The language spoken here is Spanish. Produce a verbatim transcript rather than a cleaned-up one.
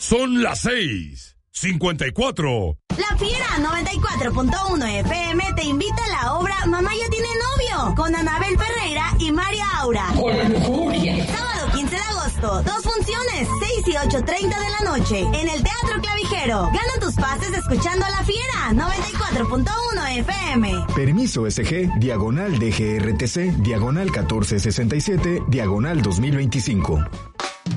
Son las seis, cincuenta y cuatro. La Fiera noventa y cuatro punto uno F M te invita a la obra Mamá ya tiene novio, con Anabel Ferreira y María Aura. Sábado quince de agosto, dos funciones, seis y ocho treinta de la noche, en el Teatro Clavijero. Gana tus pases escuchando a La Fiera noventa y cuatro punto uno F M. Permiso S G, diagonal D G R T C, diagonal catorce sesenta y siete, diagonal dos mil veinticinco.